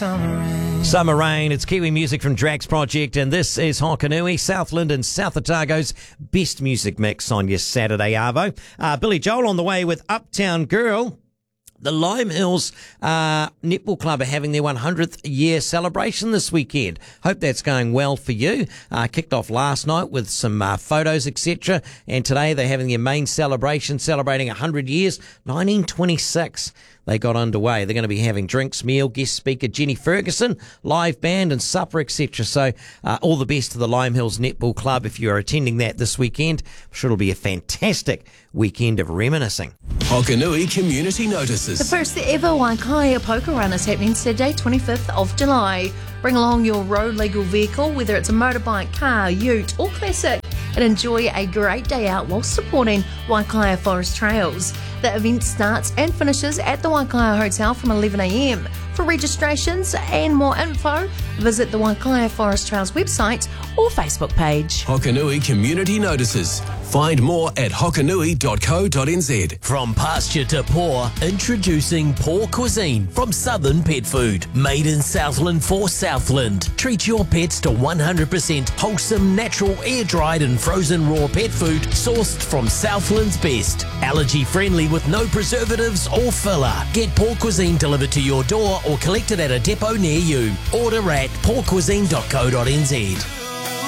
Summer Rain, it's Kiwi music from Drax Project, and this is Hokanui, Southland and South Otago's best music mix on your Saturday Arvo. Billy Joel on the way with Uptown Girl. The Lime Hills Netball Club are having their 100th year celebration this weekend. Hope that's going well for you. Kicked off last night with some photos, etc. And today they're having their main celebration, celebrating 100 years, 1926. They got underway. They're going to be having drinks, meal, guest speaker Jenny Ferguson, live band and supper, etc. So all the best to the Lime Hills Netball Club if you're attending that this weekend. I'm sure it'll be a fantastic weekend of reminiscing. Hokanui Community Notices. The first ever Waikaia Poker Run is happening Saturday, 25th of July. Bring along your road legal vehicle, whether it's a motorbike, car, ute or classic, and enjoy a great day out while supporting Waikaia Forest Trails. The event starts and finishes at the Waikaia Hotel from 11 a.m. For registrations and more info, visit the Waikaia Forest Trails website or Facebook page. Hokanui Community Notices. Find more at hokanui.co.nz. From pasture to paw, introducing Paw Cuisine from Southern Pet Food. Made in Southland for Southland. Treat your pets to 100% wholesome, natural, air-dried and frozen raw pet food sourced from Southland's best. Allergy-friendly with no preservatives or filler. Get Paw Cuisine delivered to your door or collect it at a depot near you. Order at pawcuisine.co.nz.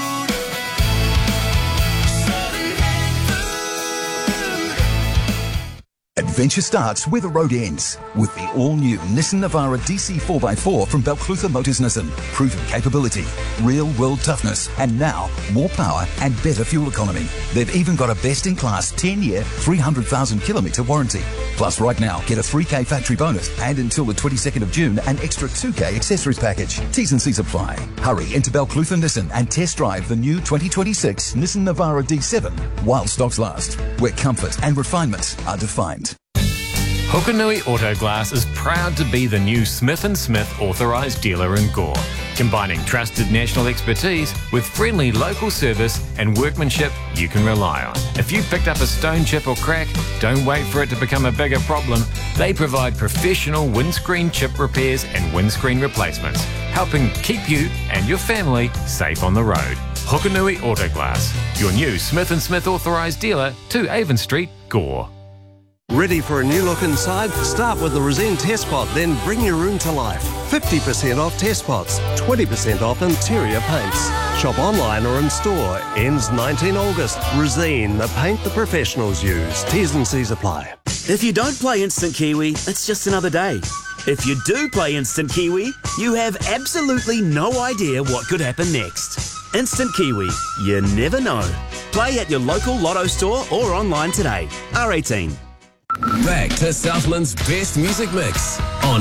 Adventure starts where the road ends with the all-new Nissan Navara DC 4x4 from Balclutha Motors Nissan. Proven capability, real-world toughness, and now more power and better fuel economy. They've even got a best-in-class 10-year, 300,000-kilometre warranty. Plus, right now, get a 3K factory bonus and until the 22nd of June, an extra 2K accessories package. T's and C's apply. Hurry into Balclutha Nissan and test drive the new 2026 Nissan Navara D7 while stocks last, where comfort and refinement are defined. Hokanui Autoglass is proud to be the new Smith & Smith authorised dealer in Gore, combining trusted national expertise with friendly local service and workmanship you can rely on. If you picked up a stone chip or crack, don't wait for it to become a bigger problem. They provide professional windscreen chip repairs and windscreen replacements, helping keep you and your family safe on the road. Hokanui Autoglass, your new Smith & Smith authorised dealer, 2 Avon Street, Gore. Ready for a new look inside? Start with the Resene Test Pot, then bring your room to life. 50% off test pots, 20% off interior paints. Shop online or in store. Ends 19 August. Resene, the paint the professionals use. T's and C's apply. If you don't play Instant Kiwi, it's just another day. If you do play Instant Kiwi, you have absolutely no idea what could happen next. Instant Kiwi, you never know. Play at your local Lotto store or online today. R18. Back to Southland's best music mix on